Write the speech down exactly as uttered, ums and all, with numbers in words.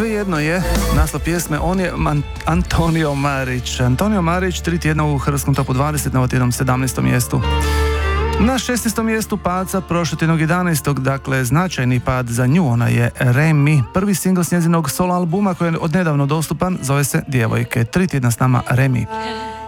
svejedno je. Naslov pjesme on je Man- Antonio Marić. Antonio Marić tri tjedna u hrvatskom topu dvadeset na ovo tjednom sedamnaestom mjestu. Na šesnaestom mjestu paca prošlotjednog jedanaestog dakle značajni pad za nju, ona je Remi, prvi singl s njezinog solo albuma koji je odnedavno dostupan, zove se Djevojke. Tri tjedna s nama Remi.